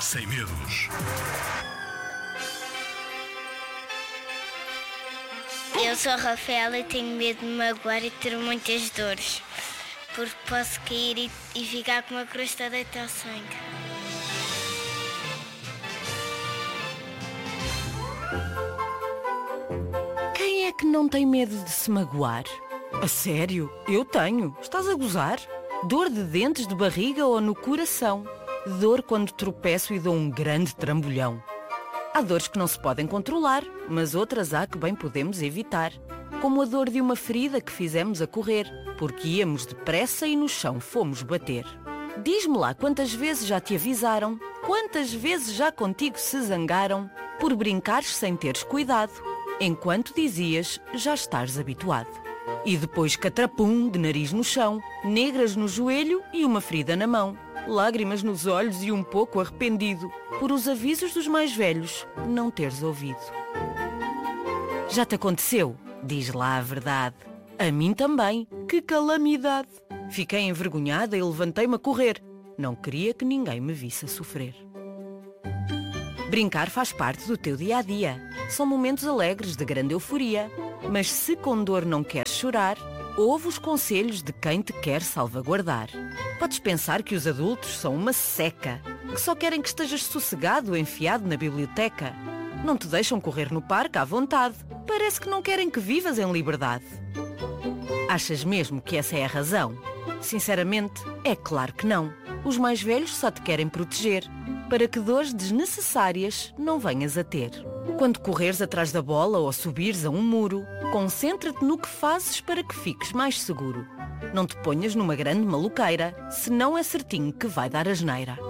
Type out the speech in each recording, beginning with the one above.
Sem medos. Eu sou a Rafaela e tenho medo de me magoar e ter muitas dores, porque posso cair e ficar com uma crosta deita ao sangue. Quem é que não tem medo de se magoar? A sério? Eu tenho. Estás a gozar? Dor de dentes, de barriga ou no coração. Dor quando tropeço e dou um grande trambolhão. Há dores que não se podem controlar, mas outras há que bem podemos evitar. Como a dor de uma ferida que fizemos a correr, porque íamos depressa e no chão fomos bater. Diz-me lá quantas vezes já te avisaram, quantas vezes já contigo se zangaram, por brincares sem teres cuidado, enquanto dizias já estás habituado. E depois catrapum de nariz no chão, negras no joelho e uma ferida na mão. Lágrimas nos olhos e um pouco arrependido por os avisos dos mais velhos não teres ouvido. Já te aconteceu? Diz lá a verdade. A mim também. Que calamidade! Fiquei envergonhada e levantei-me a correr. Não queria que ninguém me visse a sofrer. Brincar faz parte do teu dia-a-dia. São momentos alegres de grande euforia. Mas se com dor não queres chorar, ouve os conselhos de quem te quer salvaguardar. Podes pensar que os adultos são uma seca, que só querem que estejas sossegado, enfiado na biblioteca. Não te deixam correr no parque à vontade. Parece que não querem que vivas em liberdade. Achas mesmo que essa é a razão? Sinceramente, é claro que não. Os mais velhos só te querem proteger, para que dores desnecessárias não venhas a ter. Quando correres atrás da bola ou subires a um muro, concentra-te no que fazes para que fiques mais seguro. Não te ponhas numa grande maluqueira, senão é certinho que vai dar asneira.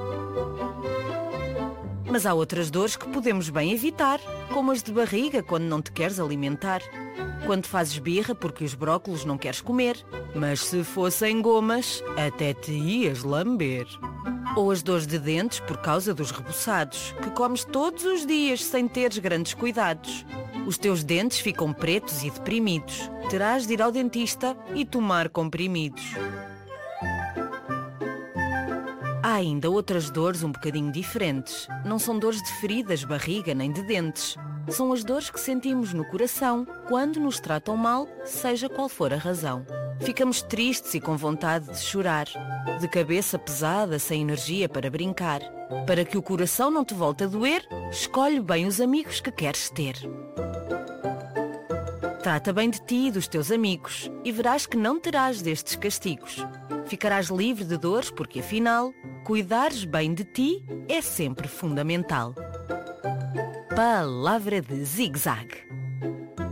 Mas há outras dores que podemos bem evitar, como as de barriga quando não te queres alimentar. Quando fazes birra porque os brócolos não queres comer, mas se fossem gomas, até te ias lamber. Ou as dores de dentes por causa dos rebuçados, que comes todos os dias sem teres grandes cuidados. Os teus dentes ficam pretos e deprimidos. Terás de ir ao dentista e tomar comprimidos. Há ainda outras dores um bocadinho diferentes. Não são dores de feridas, barriga nem de dentes. São as dores que sentimos no coração quando nos tratam mal, seja qual for a razão. Ficamos tristes e com vontade de chorar, de cabeça pesada, sem energia para brincar. Para que o coração não te volte a doer, escolhe bem os amigos que queres ter. Trata bem de ti e dos teus amigos e verás que não terás destes castigos. Ficarás livre de dores porque, afinal, cuidares bem de ti é sempre fundamental. Palavra de Zig-Zag.